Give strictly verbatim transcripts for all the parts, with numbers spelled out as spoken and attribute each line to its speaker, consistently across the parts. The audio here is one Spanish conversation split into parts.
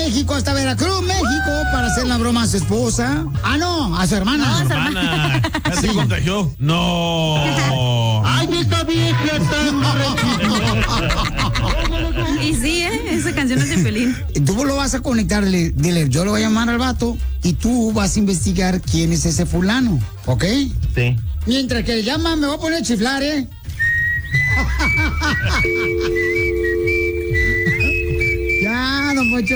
Speaker 1: México hasta Veracruz, México, para hacer la broma a su esposa. Ah, no, a su hermana.
Speaker 2: No, a su hermana. ¿Ya se contagió? No.
Speaker 1: Ay, esta vieja tan
Speaker 3: Y sí, ¿eh? Esa canción es de Pelín.
Speaker 1: Tú lo vas a conectar, dile, yo lo voy a llamar al vato y tú vas a investigar quién es ese fulano, ¿ok?
Speaker 2: Sí.
Speaker 1: Mientras que le llama, me voy a poner a chiflar, ¿eh? Ya, don Pocho.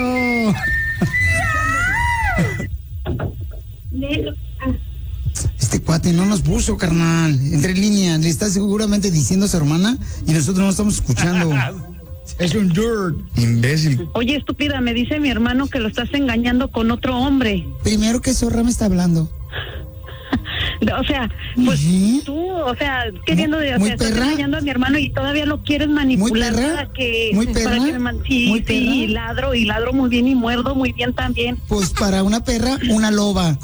Speaker 1: Este cuate no nos puso, carnal. Entre líneas, le está seguramente diciendo a su hermana y nosotros no estamos escuchando. Es un dirt. Imbécil.
Speaker 4: Oye, estúpida, me dice mi hermano que lo estás engañando con otro hombre.
Speaker 1: Primero, ¿qué zorra me está hablando?
Speaker 4: O sea, pues
Speaker 1: ¿Sí?
Speaker 4: tú, o sea, queriendo de, o
Speaker 1: ¿Muy
Speaker 4: sea, estás
Speaker 1: perra?
Speaker 4: engañando a mi hermano y todavía lo quieres manipular
Speaker 1: ¿Muy perra?
Speaker 4: para que,
Speaker 1: ¿Muy
Speaker 4: para
Speaker 1: perra?
Speaker 4: que me man- sí,
Speaker 1: ¿Muy
Speaker 4: sí, y
Speaker 1: perra?
Speaker 4: ladro, y ladro muy bien y muerdo muy bien también.
Speaker 1: Pues para una perra, una loba.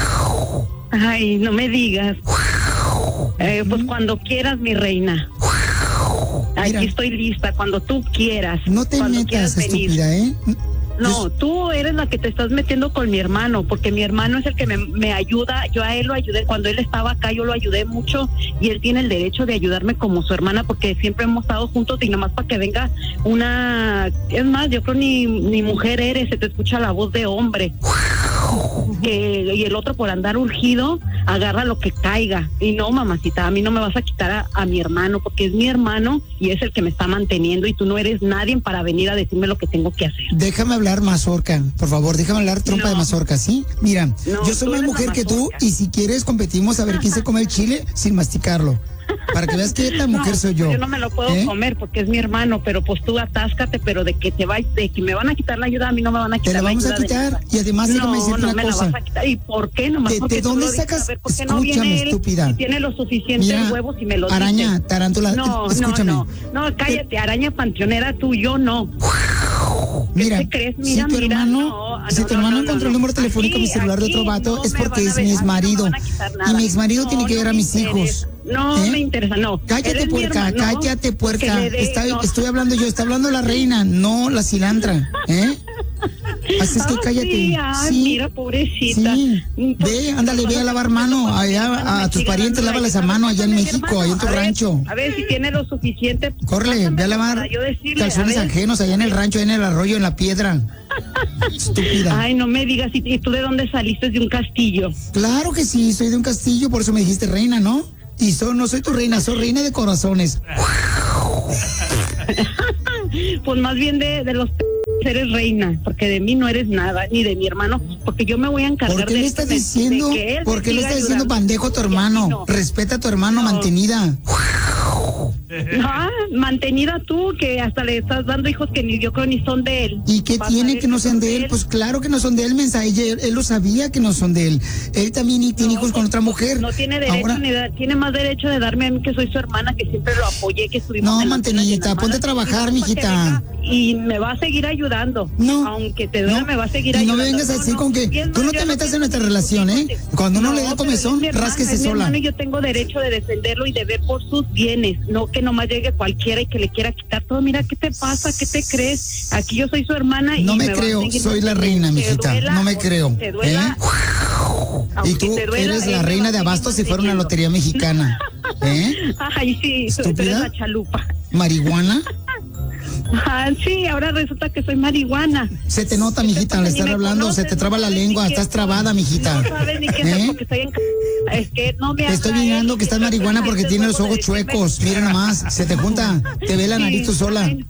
Speaker 4: Ay, no me digas. Eh, pues cuando quieras, mi reina. Aquí
Speaker 1: Mira.
Speaker 4: estoy lista, cuando tú quieras.
Speaker 1: No te
Speaker 4: cuando
Speaker 1: metas,
Speaker 4: quieras venir.
Speaker 1: estúpida, ¿eh?
Speaker 4: No, tú eres la que te estás metiendo con mi hermano, porque mi hermano es el que me, me ayuda. Yo a él lo ayudé cuando él estaba acá, yo lo ayudé mucho y él tiene el derecho de ayudarme como su hermana, porque siempre hemos estado juntos y nomás para que venga una... Es más, yo creo ni, ni mujer eres, se te escucha la voz de hombre. Que, y el otro por andar urgido, agarra lo que caiga. Y no, mamacita, a mí no me vas a quitar a, a mi hermano, porque es mi hermano y es el que me está manteniendo y tú no eres nadie para venir a decirme lo que tengo que hacer.
Speaker 1: Déjame hablar mazorca, por favor, déjame hablar trompa
Speaker 4: No.
Speaker 1: de mazorca, ¿sí? Mira,
Speaker 4: No,
Speaker 1: yo soy
Speaker 4: tú
Speaker 1: más
Speaker 4: eres
Speaker 1: mujer
Speaker 4: la
Speaker 1: que tú
Speaker 4: mazorca.
Speaker 1: y si quieres competimos a ver quién se come el chile sin masticarlo. Para que veas qué tan mujer
Speaker 4: No,
Speaker 1: soy yo.
Speaker 4: Yo no me lo puedo
Speaker 1: ¿Eh?
Speaker 4: comer porque es mi hermano, pero pues tú atáscate, pero de que te va, de que me van a quitar la ayuda, a mí no me van a
Speaker 1: Te
Speaker 4: quitar
Speaker 1: la vamos a
Speaker 4: ayuda de
Speaker 1: quitar
Speaker 4: nada.
Speaker 1: y además déjame
Speaker 4: No,
Speaker 1: decirte
Speaker 4: no
Speaker 1: una
Speaker 4: me
Speaker 1: cosa.
Speaker 4: la vas a quitar. ¿Y por qué? Nomás
Speaker 1: ¿De-
Speaker 4: porque
Speaker 1: de
Speaker 4: tú
Speaker 1: dónde
Speaker 4: lo dices.
Speaker 1: sacas?
Speaker 4: A ver, ¿por qué no
Speaker 1: Escúchame,
Speaker 4: viene él?
Speaker 1: estúpida.
Speaker 4: Si tiene los suficientes
Speaker 1: Mira,
Speaker 4: huevos y me lo
Speaker 1: araña,
Speaker 4: dice.
Speaker 1: tarántula,
Speaker 4: No,
Speaker 1: escúchame.
Speaker 4: no, no, no, cállate, araña panteonera tú, yo no.
Speaker 1: Mira,
Speaker 4: te crees? Mira,
Speaker 1: si tu
Speaker 4: mira,
Speaker 1: hermano,
Speaker 4: no,
Speaker 1: si
Speaker 4: no,
Speaker 1: tu
Speaker 4: no,
Speaker 1: hermano
Speaker 4: no,
Speaker 1: encontró
Speaker 4: no,
Speaker 1: el número
Speaker 4: no.
Speaker 1: telefónico de mi
Speaker 4: Aquí,
Speaker 1: celular de otro
Speaker 4: aquí
Speaker 1: vato,
Speaker 4: no
Speaker 1: es
Speaker 4: me
Speaker 1: porque
Speaker 4: van a
Speaker 1: es
Speaker 4: ver,
Speaker 1: mi
Speaker 4: a mí no me
Speaker 1: exmarido.
Speaker 4: van a quitar
Speaker 1: Y
Speaker 4: nada.
Speaker 1: mi exmarido
Speaker 4: No,
Speaker 1: tiene que
Speaker 4: no
Speaker 1: ver a
Speaker 4: me
Speaker 1: mis hijos.
Speaker 4: interesa. No
Speaker 1: ¿Eh?
Speaker 4: me interesa, no.
Speaker 1: Cállate,
Speaker 4: Eres mi
Speaker 1: puerca,
Speaker 4: hermano,
Speaker 1: cállate, puerca.
Speaker 4: que le dé-
Speaker 1: Está-
Speaker 4: no.
Speaker 1: Estoy hablando yo, está hablando la reina, no la cilantra, ¿eh? Así es que
Speaker 4: Ah,
Speaker 1: cállate.
Speaker 4: Sí, ay,
Speaker 1: Sí.
Speaker 4: mira, pobrecita.
Speaker 1: Sí.
Speaker 4: Pues,
Speaker 1: Ve, ándale,
Speaker 4: pues,
Speaker 1: ve a lavar
Speaker 4: cuando
Speaker 1: mano
Speaker 4: mi
Speaker 1: allá
Speaker 4: hermano
Speaker 1: a
Speaker 4: me
Speaker 1: tus
Speaker 4: siga
Speaker 1: parientes,
Speaker 4: dando
Speaker 1: lávales a
Speaker 4: ayuda,
Speaker 1: mano allá en
Speaker 4: pásame, mi
Speaker 1: México,
Speaker 4: hermano.
Speaker 1: allá en tu
Speaker 4: A ver,
Speaker 1: rancho.
Speaker 4: A ver si tiene lo suficiente.
Speaker 1: Córrele, ve a
Speaker 4: pásamelo
Speaker 1: lavar
Speaker 4: para yo decirle,
Speaker 1: calzones
Speaker 4: a ver.
Speaker 1: ajenos allá en el rancho, allá en el arroyo, en la piedra. Estúpida.
Speaker 4: Ay, no me digas, ¿y y tú de dónde saliste? De un castillo.
Speaker 1: Claro que sí, soy de un castillo, por eso me dijiste reina, ¿no? Y so- no soy tu reina, soy reina de corazones.
Speaker 4: Pues más bien de, de los p- eres reina, porque de mí no eres nada, ni de mi hermano, porque yo me voy a encargar
Speaker 1: ¿Por qué
Speaker 4: de
Speaker 1: le
Speaker 4: esto,
Speaker 1: estás
Speaker 4: de-
Speaker 1: diciendo?
Speaker 4: de que él
Speaker 1: ¿Por
Speaker 4: me
Speaker 1: qué le
Speaker 4: siga
Speaker 1: estás diciendo
Speaker 4: ayudando.
Speaker 1: pandejo a tu
Speaker 4: Y a ti
Speaker 1: hermano?
Speaker 4: no.
Speaker 1: Respeta a tu hermano,
Speaker 4: No.
Speaker 1: mantenida.
Speaker 4: Ah, mantenida tú, que hasta le estás dando hijos que ni yo creo ni son de él.
Speaker 1: ¿Y qué
Speaker 4: Vas a
Speaker 1: tiene
Speaker 4: ver
Speaker 1: que no sean de él? Pues claro que no son de él, mensaje. Él, él lo sabía que no son de él. Él también y tiene hijos con otra mujer.
Speaker 4: No tiene derecho,
Speaker 1: Ahora,
Speaker 4: ni da- tiene más derecho de darme a mí, que soy su hermana, que siempre lo apoyé, que estuvimos
Speaker 1: No,
Speaker 4: en las buenas y en
Speaker 1: mantenidita,
Speaker 4: las
Speaker 1: ponte a
Speaker 4: malas,
Speaker 1: trabajar,
Speaker 4: y no,
Speaker 1: mijita.
Speaker 4: para que venga, Y me va a seguir ayudando.
Speaker 1: No.
Speaker 4: Aunque te duela,
Speaker 1: no,
Speaker 4: me va a seguir
Speaker 1: y
Speaker 4: ayudando.
Speaker 1: no me vengas a decir con que
Speaker 4: y es
Speaker 1: tú
Speaker 4: más,
Speaker 1: no
Speaker 4: yo
Speaker 1: te metas
Speaker 4: pienso
Speaker 1: en nuestra
Speaker 4: que
Speaker 1: relación,
Speaker 4: tus
Speaker 1: ¿eh?
Speaker 4: hijos-
Speaker 1: Cuando uno
Speaker 4: No,
Speaker 1: le da
Speaker 4: pero
Speaker 1: comezón,
Speaker 4: es mi hermano,
Speaker 1: rásquese
Speaker 4: es mi
Speaker 1: sola.
Speaker 4: hermano y yo tengo derecho de defenderlo y de ver por sus bienes, no que nomás llegue cualquiera y que le quiera quitar todo. Mira, ¿qué te pasa? ¿Qué te crees? Aquí yo soy su hermana y
Speaker 1: No me
Speaker 4: va a
Speaker 1: creo,
Speaker 4: seguir
Speaker 1: soy la reina,
Speaker 4: manteniendo. Te
Speaker 1: mijita,
Speaker 4: duela,
Speaker 1: no me
Speaker 4: aunque
Speaker 1: creo,
Speaker 4: te duela,
Speaker 1: ¿eh?
Speaker 4: aunque
Speaker 1: Y tú
Speaker 4: te duela,
Speaker 1: eres
Speaker 4: él
Speaker 1: la
Speaker 4: me
Speaker 1: reina
Speaker 4: va a
Speaker 1: de
Speaker 4: seguir
Speaker 1: Abastos si fuera una
Speaker 4: manteniendo.
Speaker 1: lotería mexicana, ¿eh?
Speaker 4: Ay, sí, tú tú eres
Speaker 1: ¿Estúpida?
Speaker 4: la chalupa.
Speaker 1: ¿Marihuana?
Speaker 4: Ah, sí, ahora resulta que soy marihuana.
Speaker 1: Se te nota, mijita, al
Speaker 4: Ni
Speaker 1: estar
Speaker 4: me
Speaker 1: hablando,
Speaker 4: conoces,
Speaker 1: se te traba
Speaker 4: no
Speaker 1: la
Speaker 4: sabes ni
Speaker 1: lengua,
Speaker 4: qué
Speaker 1: estás
Speaker 4: soy.
Speaker 1: trabada, mijita.
Speaker 4: No sabes ni qué soy
Speaker 1: ¿Eh?
Speaker 4: porque estoy en... Es que no me
Speaker 1: Te estoy
Speaker 4: haga
Speaker 1: mirando
Speaker 4: él,
Speaker 1: que estás
Speaker 4: yo
Speaker 1: marihuana
Speaker 4: soy
Speaker 1: porque
Speaker 4: gente
Speaker 1: tienes los
Speaker 4: huevo de
Speaker 1: ojos
Speaker 4: decirme-
Speaker 1: chuecos. Mira nomás, se te junta, te ve la nariz tú sola.
Speaker 4: Ay,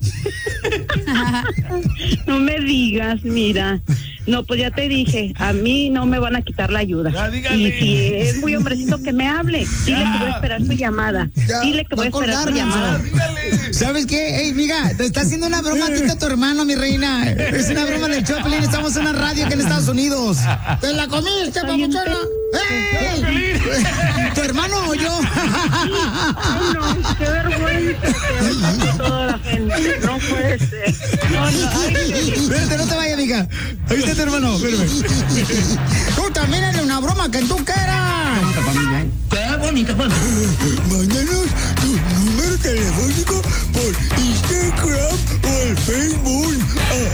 Speaker 4: no me digas, mira. No, pues ya te dije, a mí no me van a quitar la ayuda.
Speaker 2: Ya, dígale.
Speaker 4: Y si es muy hombrecito que me hable, dile
Speaker 2: Ya.
Speaker 4: que voy a esperar su llamada.
Speaker 1: Ya,
Speaker 4: Dile que voy a
Speaker 1: va a
Speaker 4: esperar su
Speaker 1: colgar,
Speaker 4: llamada.
Speaker 2: Dígale.
Speaker 1: ¿Sabes qué? Ey, miga, te está haciendo una broma aquí a tu hermano, mi reina. Es una broma del Choplin, estamos en una radio aquí en Estados Unidos. ¿Te la comiste, papuchona? ¡Ey! ¿Tu hermano o yo?
Speaker 4: Ay, no, qué vergüenza que pasa toda la gente. No puede ser. No, no, ay,
Speaker 1: Espérate, no te vayas, mija. Ahí está tu hermano, espérame. Tú también eres una broma que tú quieras.
Speaker 5: Qué bonita familia.
Speaker 1: Mándanos tu número telefónico por Instagram o el Facebook.